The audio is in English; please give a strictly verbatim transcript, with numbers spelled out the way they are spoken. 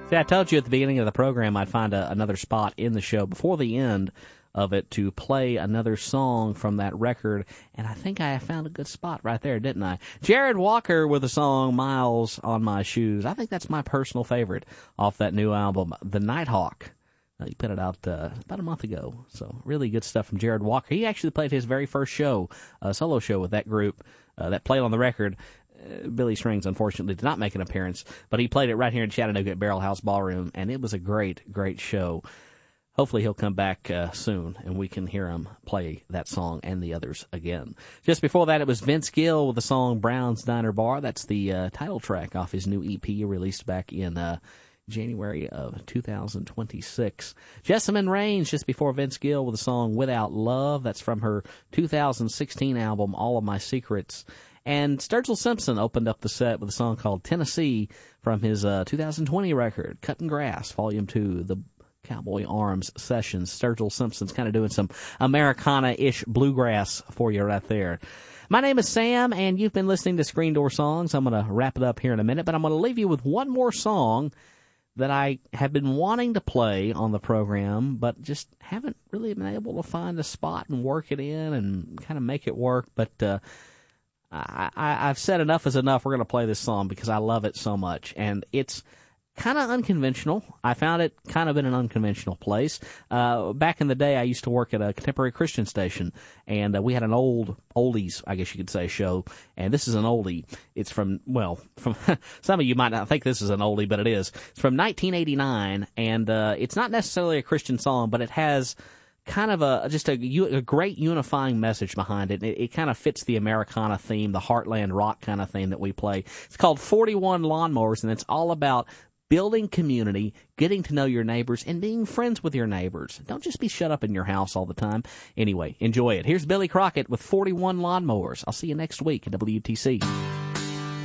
See, I told you at the beginning of the program I'd find a, another spot in the show before the end of it to play another song from that record, and I think I found a good spot right there, didn't I? Jared Walker with the song Miles on My Shoes. I think that's my personal favorite off that new album, The Nighthawk. Uh, he put it out uh, about a month ago, so really good stuff from Jared Walker. He actually played his very first show, a solo show with that group uh, that played on the record. Uh, Billy Strings, unfortunately, did not make an appearance, but he played it right here in Chattanooga at Barrel House Ballroom, and it was a great, great show. Hopefully he'll come back uh, soon, and we can hear him play that song and the others again. Just before that, it was Vince Gill with the song Brown's Diner Bar. That's the uh, title track off his new E P released back in uh, January of two thousand twenty-six. Jessamine Rains just before Vince Gill with the song Without Love. That's from her two thousand sixteen album, All of My Secrets. And Sturgill Simpson opened up the set with a song called Tennessee from his uh, two thousand twenty record, Cutting Grass, Volume two, the Cowboy Arms Sessions. Sturgill Simpson's kind of doing some Americana-ish bluegrass for you right there. My name is Sam, and you've been listening to Screen Door Songs. I'm going to wrap it up here in a minute, but I'm going to leave you with one more song that I have been wanting to play on the program, but just haven't really been able to find a spot and work it in and kind of make it work. But uh, I, I, I've said enough is enough. We're going to play this song because I love it so much, and it's kind of unconventional. I found it kind of in an unconventional place. Uh, back in the day, I used to work at a contemporary Christian station, and uh, we had an old, oldies, I guess you could say, show, and this is an oldie. It's from, well, from some of you might not think this is an oldie, but it is. It's from nineteen eighty-nine, and uh, it's not necessarily a Christian song, but it has kind of a just a, a great unifying message behind it. It, it kind of fits the Americana theme, the heartland rock kind of theme that we play. It's called forty-one Lawnmowers, and it's all about building community, getting to know your neighbors, and being friends with your neighbors. Don't just be shut up in your house all the time. Anyway, enjoy it. Here's Billy Crockett with forty-one Lawnmowers. I'll see you next week at W T C.